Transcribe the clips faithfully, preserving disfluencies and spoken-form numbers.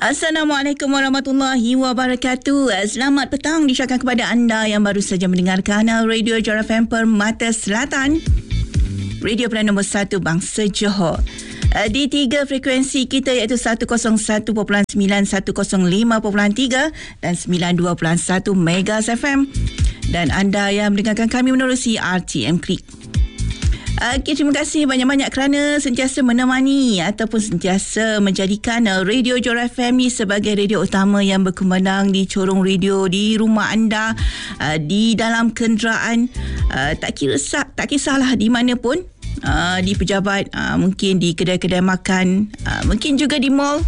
Assalamualaikum warahmatullahi wabarakatuh. Selamat petang disyarkan kepada anda yang baru saja mendengarkan Radio Johor F M Permata Selatan, radio pilihan nombor satu bangsa Johor. Di tiga frekuensi kita iaitu seratus satu perpuluhan sembilan, seratus lima perpuluhan tiga dan sembilan puluh dua perpuluhan satu Megas F M. Dan anda yang mendengarkan kami menerusi R T M Creek. Okay, terima kasih banyak-banyak kerana sentiasa menemani ataupun sentiasa menjadikan Radio Johor F M ni sebagai radio utama yang berkumandang di corong radio di rumah anda, di dalam kenderaan, tak kira tak kisahlah di mana pun, di pejabat, mungkin di kedai-kedai makan, mungkin juga di mall.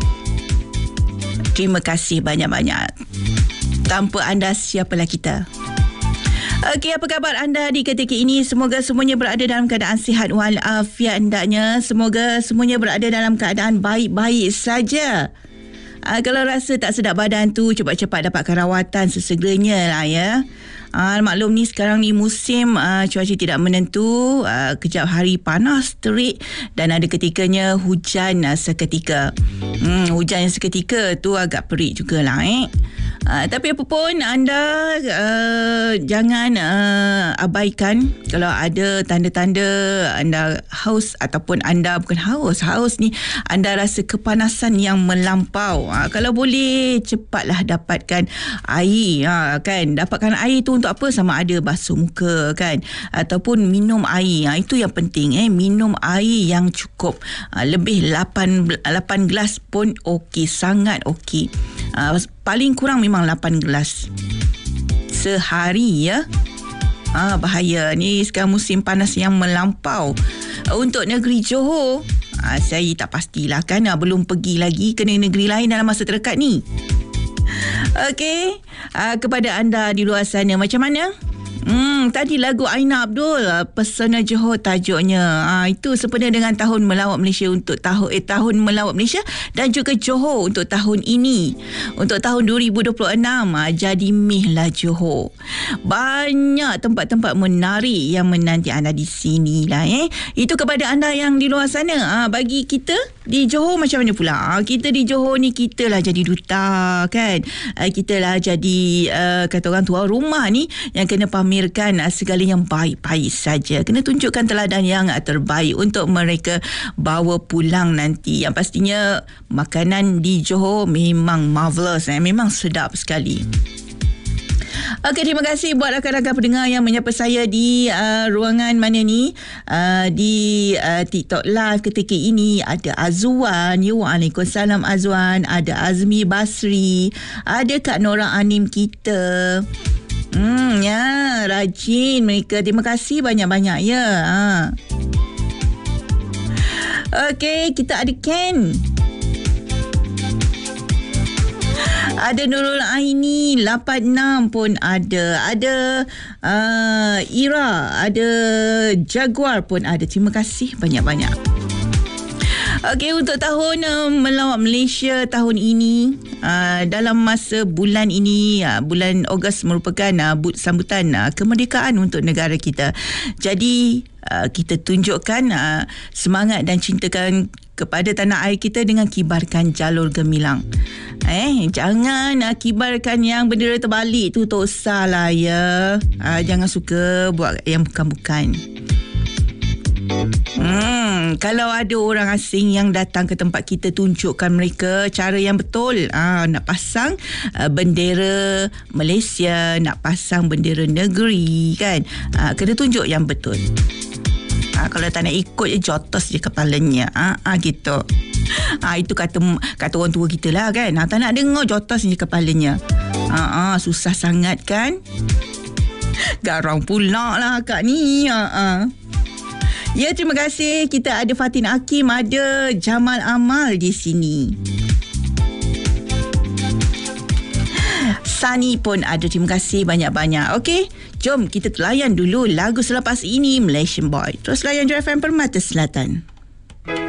Terima kasih banyak-banyak. Tanpa anda, siapalah kita. Okey, apa khabar anda di ketika ini? Semoga semuanya berada dalam keadaan sihat walafiat hendaknya. Semoga semuanya berada dalam keadaan baik-baik saja. Uh, kalau rasa tak sedap badan tu, cepat-cepat dapatkan rawatan sesegeranya lah ya. Uh, maklum ni sekarang ni musim uh, cuaca tidak menentu, uh, kejap hari panas terik dan ada ketikanya hujan uh, seketika. Hmm, hujan yang seketika tu agak perik jugalah eh. Uh, tapi apa pun anda uh, jangan uh, abaikan kalau ada tanda-tanda anda haus ataupun anda bukan haus, haus ni anda rasa kepanasan yang melampau. Uh, kalau boleh cepatlah dapatkan air, uh, kan? Dapatkan air tu untuk apa? Sama ada basuh muka kan ataupun minum air. Uh, itu yang penting eh, minum air yang cukup. Uh, lebih lapan gelas pun okey, sangat okey. Uh, paling kurang memang lapan gelas sehari ya. Ah, bahaya ni sekarang musim panas yang melampau. Untuk negeri Johor, ah, saya tak pastilah kan, ah, belum pergi lagi ke negeri lain dalam masa terdekat ni. Okey, ah, kepada anda di luar sana macam mana? Hmm, tadi lagu Aina Abdul, Pesona Johor tajuknya. Ah, itu sempena dengan Tahun Melawat Malaysia untuk tahun eh Tahun Melawat Malaysia dan juga Johor untuk tahun ini. Untuk tahun dua ribu dua puluh enam, ah, jadi mihlah Johor. Banyak tempat-tempat menarik yang menanti anda di sini lah eh. Itu kepada anda yang di luar sana. Ah, bagi kita di Johor macam mana pula? Ah, kita di Johor ni kita lah jadi duta kan. Ah, kita lah jadi uh, kata orang tua rumah ni yang kena pamer segala yang baik-baik saja. Kena tunjukkan teladan yang terbaik untuk mereka bawa pulang nanti. Yang pastinya makanan di Johor memang marvelous, eh? Memang sedap sekali. Okey, terima kasih buat rakan-rakan pendengar yang menyapa saya di uh, ruangan mana ni, uh, di uh, TikTok Live ketika ini. Ada Azwan, ya, waalaikumsalam Azwan. Ada Azmi Basri, ada Kak Nora Anim kita. Hmm, ya, rajin mereka. Terima kasih banyak-banyak ya. Ha. Okey, kita ada Ken. Ada Nurul Aini lapan enam pun ada. Ada uh, Ira, ada Jaguar pun ada. Terima kasih banyak-banyak. Okey, untuk tahun uh, Melawat Malaysia tahun ini, uh, dalam masa bulan ini, uh, bulan Ogos merupakan uh, sambutan uh, kemerdekaan untuk negara kita. Jadi uh, kita tunjukkan uh, semangat dan cintakan kepada tanah air kita dengan kibarkan jalur gemilang. Eh, jangan uh, kibarkan yang bendera terbalik tu, tak usah lah ya. Uh, jangan suka buat yang bukan-bukan. Hmm, kalau ada orang asing yang datang ke tempat kita, tunjukkan mereka cara yang betul. Ah, nak pasang uh, bendera Malaysia, nak pasang bendera negeri kan. Ah, kena tunjuk yang betul. Ah, kalau tak nak ikut je, jotos je kepalanya. Ah, ah gitu. Ah, itu kata kata orang tua kita lah kan. Ah, tak nak dengar, jotos je kepalanya. Ah, ah susah sangat kan. Garang pula lah kak ni. Ah, ah. Ya, terima kasih. Kita ada Fatin Hakim, ada Jamal Amal di sini. Sani pun ada. Terima kasih banyak-banyak. Okey, jom kita layan dulu lagu selepas ini, Malaysian Boy. Terus layan Johor F M Permata Selatan.